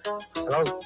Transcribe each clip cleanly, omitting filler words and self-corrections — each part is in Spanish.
Hello.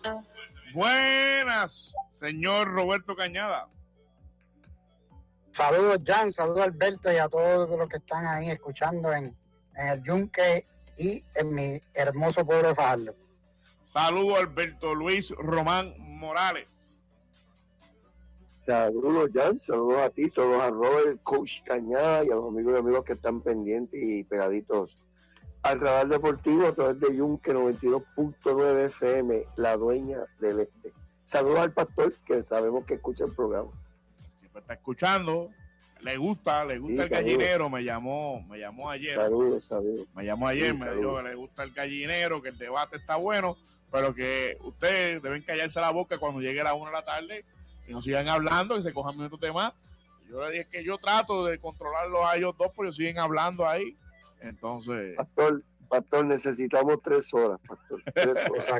Buenas, señor Roberto Cañada. Saludos, Jan, saludos, Alberto, y a todos los que están ahí escuchando en el Yunque y en mi hermoso pueblo de Fajardo. Saludos, Alberto Luis Román Morales. Saludos, Jan, saludos a ti, saludos a Robert, Coach Cañada y a los amigos y amigos que están pendientes y pegaditos al radar deportivo a través de Yunque 92.9 FM, la dueña del este. Saludos al pastor, que sabemos que escucha el programa. Siempre está escuchando, le gusta sí, el gallinero, me llamó ayer. Saludos. Me llamó ayer, me dijo que le gusta el gallinero, que el debate está bueno, pero que ustedes deben callarse la boca cuando llegue a la 1 de la tarde y no sigan hablando y se cojan minutos de más. Yo le dije que yo trato de controlarlos a ellos dos, pero ellos siguen hablando ahí. Entonces, pastor, necesitamos 3 horas, pastor. 3 horas.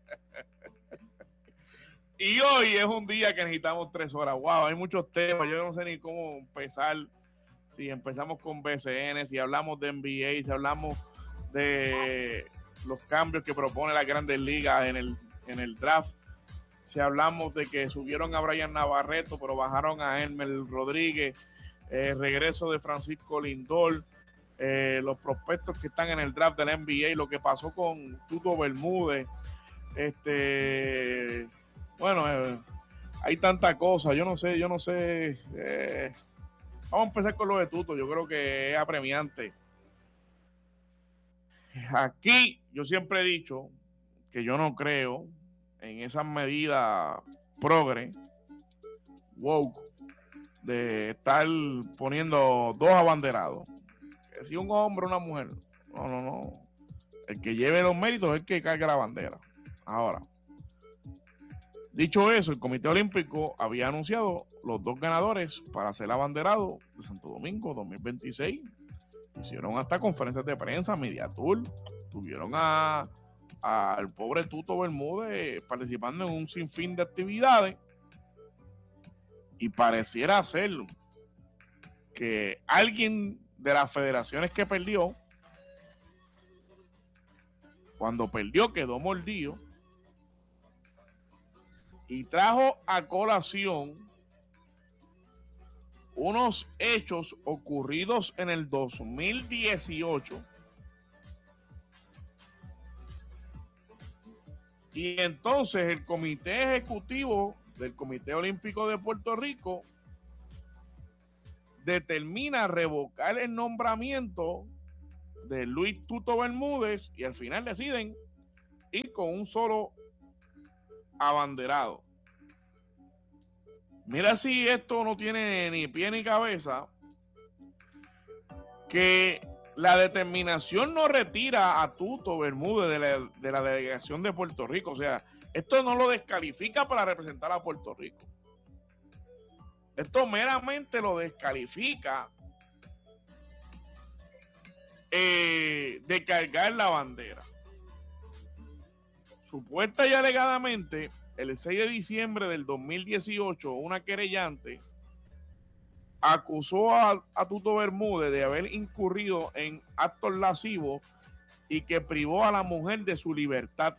Y hoy es un día que necesitamos 3 horas. Wow, hay muchos temas. Yo no sé ni cómo empezar. Si empezamos con BCN, si hablamos de NBA, si hablamos de los cambios que propone las Grandes Ligas en el draft, si hablamos de que subieron a Brian Navarreto, pero bajaron a Elmer Rodríguez, regreso de Francisco Lindor, los prospectos que están en el draft del NBA, lo que pasó con Tuto Bermúdez, bueno, hay tanta cosa, yo no sé, vamos a empezar con lo de Tuto, yo creo que es apremiante. Aquí yo siempre he dicho que yo no creo en esas medidas progre, woke, de estar poniendo 2 abanderados. Que si un hombre o una mujer. No. El que lleve los méritos es el que carga la bandera. Ahora, dicho eso, el Comité Olímpico había anunciado los 2 ganadores para ser abanderado de Santo Domingo 2026. Hicieron hasta conferencias de prensa, media tour. Tuvieron al pobre Tuto Bermúdez participando en un sinfín de actividades. Y pareciera ser que alguien de las federaciones que perdió, cuando perdió quedó mordido y trajo a colación unos hechos ocurridos en el 2018 y entonces el comité ejecutivo del Comité Olímpico de Puerto Rico determina revocar el nombramiento de Luis Tuto Bermúdez y al final deciden ir con un solo abanderado. Mira si esto no tiene ni pie ni cabeza, que la determinación no retira a Tuto Bermúdez de la delegación de Puerto Rico. O sea, esto no lo descalifica para representar a Puerto Rico. Esto meramente lo descalifica de cargar la bandera. Supuesta y alegadamente, el 6 de diciembre del 2018, una querellante acusó a Tuto Bermúdez de haber incurrido en actos lascivos y que privó a la mujer de su libertad.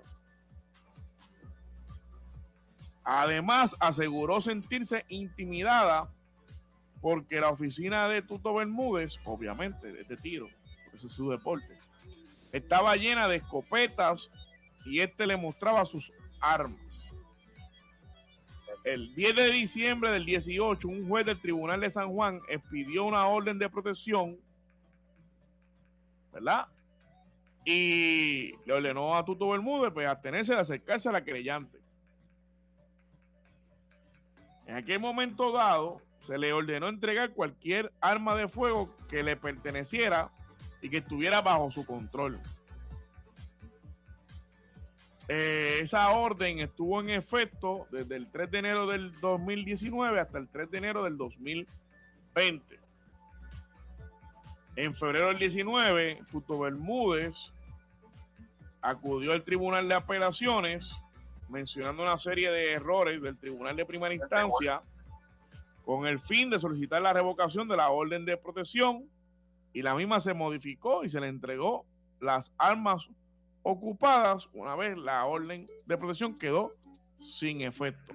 Además, aseguró sentirse intimidada porque la oficina de Tuto Bermúdez, obviamente, de tiro, porque ese es su deporte, estaba llena de escopetas y le mostraba sus armas. El 10 de diciembre del 18, un juez del Tribunal de San Juan expidió una orden de protección, ¿verdad? Y le ordenó a Tuto Bermúdez pues, abstenerse de acercarse a la querellante. En aquel momento dado, se le ordenó entregar cualquier arma de fuego que le perteneciera y que estuviera bajo su control. Esa orden estuvo en efecto desde el 3 de enero del 2019 hasta el 3 de enero del 2020. En febrero del 19, Tuto Bermúdez acudió al Tribunal de Apelaciones mencionando una serie de errores del Tribunal de Primera Instancia con el fin de solicitar la revocación de la orden de protección y la misma se modificó y se le entregó las armas ocupadas una vez la orden de protección quedó sin efecto.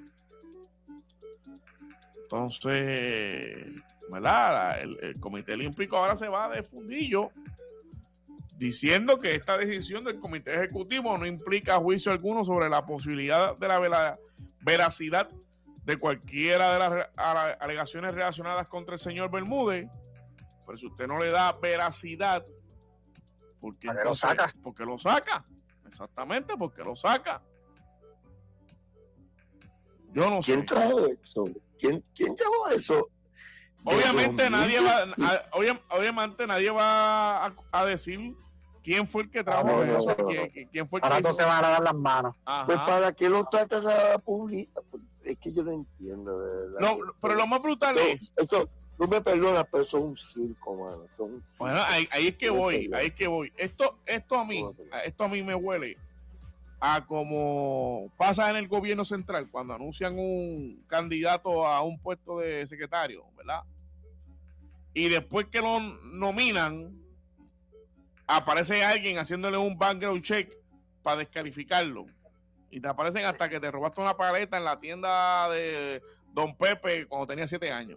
Entonces, ¿verdad? El Comité Olímpico ahora se va de fundillo diciendo que esta decisión del Comité Ejecutivo no implica juicio alguno sobre la posibilidad de la veracidad de cualquiera de las alegaciones relacionadas contra el señor Bermúdez. Pero si usted no le da veracidad, ¿por qué lo saca? Porque lo saca. Exactamente, porque lo saca. Yo no sé. ¿Quién trajo eso? ¿Quién llevó eso? Obviamente nadie va a decir quién fue el que trajo eso. ¿Quién fue el ahora que todos se van a dar las manos. Ajá. Pues para qué lo sacan a público. Es que yo no entiendo, de verdad. No, pero lo más brutal es... Eso, tú me perdonas, pero eso es un circo, mano. Son un circo. Bueno, ahí es que voy. Esto a mí me huele a como pasa en el gobierno central cuando anuncian un candidato a un puesto de secretario, ¿verdad? Y después que lo nominan, aparece alguien haciéndole un background check para descalificarlo. Y te aparecen hasta que te robaste una paleta en la tienda de Don Pepe cuando tenía 7 años.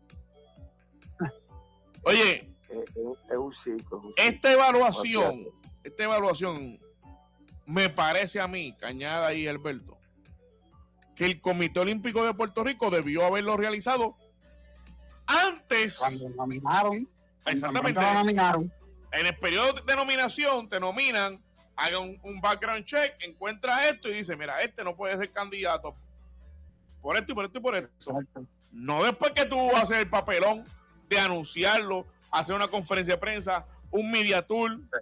Oye, es un circo. esta evaluación me parece a mí, Cañada y Alberto, que el Comité Olímpico de Puerto Rico debió haberlo realizado antes. Cuando nominaron. Exactamente. Lo nominaron. En el periodo de nominación te nominan, hagan un background check, encuentra esto y dice, mira, este no puede ser candidato por esto y por esto y por esto. Exacto. No después que tú haces el papelón de anunciarlo, hacer una conferencia de prensa, un media tour. Sí.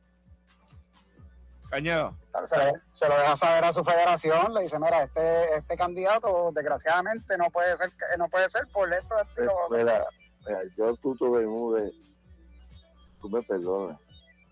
Cañada. Se lo deja saber a su federación, le dice, mira, este candidato desgraciadamente no puede ser por esto. Mira, yo Tuto Bermúdez, tú me perdonas.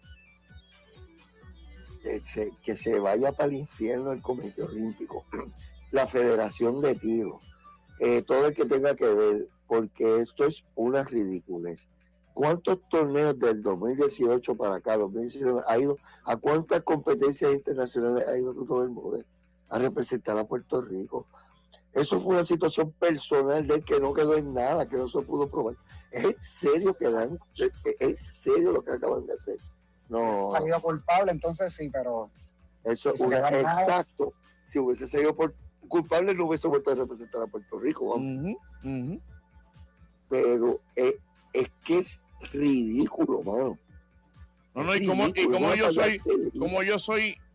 Que se vaya para el infierno el Comité Olímpico, la Federación de Tiro, todo el que tenga que ver, porque esto es una ridiculez. ¿Cuántos torneos del 2018 para acá, 2019, ha ido? ¿A cuántas competencias internacionales ha ido Tuto Bermúdez a representar a Puerto Rico? Eso fue una situación personal de él que no quedó en nada, que no se pudo probar. ¿Es en serio es serio lo que acaban de hacer? No. Salido culpable, entonces sí, pero... Eso es exacto. Si hubiese salido culpable, no hubiese vuelto a representar a Puerto Rico. Vamos. Pero es que es ridículo, mano. No, y como yo soy